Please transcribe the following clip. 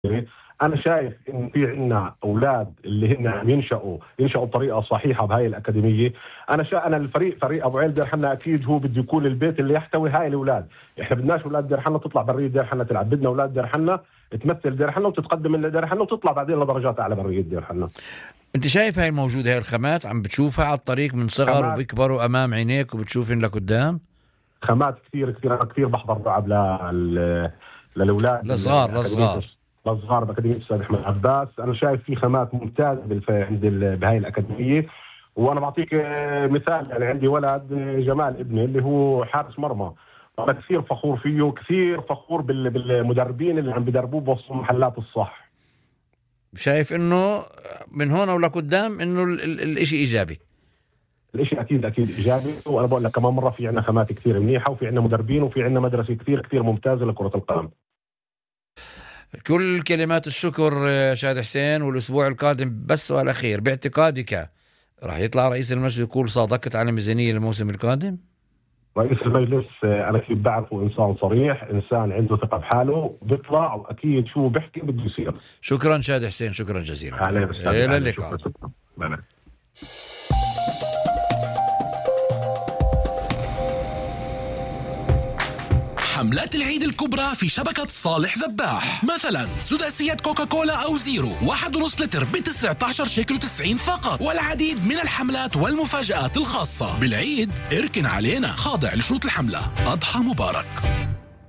انا شايف ان في عندنا اولاد اللي هن عم ينشأوا بطريقه صحيحه بهاي الاكاديميه. انا فريق ابو عيل دير حنا اكيد هو بده يكون البيت اللي يحتوي هاي الاولاد. احنا بدناش اولاد دير حنا تطلع بريه دير حنا تلعب، بدنا اولاد دير حنا تمثل دير حنا وتتقدم من دير حنا وتطلع بعدين لدرجات اعلى بريه دير حنا. انت شايف هاي الموجودة، هاي الخامات عم بتشوفها على الطريق من صغر خامات وبيكبروا امام عينيك وبتشوفين لقدام؟ خامات كثير كثير. انا كثير بحضر لعب للاولاد لصغار. الصغار باكاديميه الاستاذ احمد عباس. انا شايف في خامات ممتازه بهاي الاكاديميه. وانا بعطيك مثال، يعني عندي ولد جمال ابني اللي هو حارس مرمى، انا كثير فخور فيه وكثير فخور بالمدربين اللي عم بدربوه بوسط المحلات الصح. شايف انه من هون ولقدام انه الاشي ايجابي؟ الاشي اكيد ايجابي. وانا بقول لك كمان مره في عندنا خامات كثير منيحه، وفي عندنا مدربين، وفي عندنا مدرسه كثير ممتازه لكره القدم. كل كلمات الشكر شاد حسين. والاسبوع القادم بس سؤال اخير، باعتقادك راح يطلع رئيس المجلس يقول صادقت على ميزانية الموسم القادم؟ رئيس المجلس انا كيف بعرفه انسان صريح، انسان عنده ثقه بحاله، بيطلع واكيد شو بيحكي بده يصير. شكرا شاد حسين، شكرا جزيلا. الى اللقاء. حملات العيد الكبرى في شبكة صالح ذباح، مثلا سداسية كوكاكولا أو زيرو 1.5 لتر ب19 شيكل 90 فقط، والعديد من الحملات والمفاجآت الخاصة بالعيد. اركن علينا، خاضع لشروط الحملة. أضحى مبارك.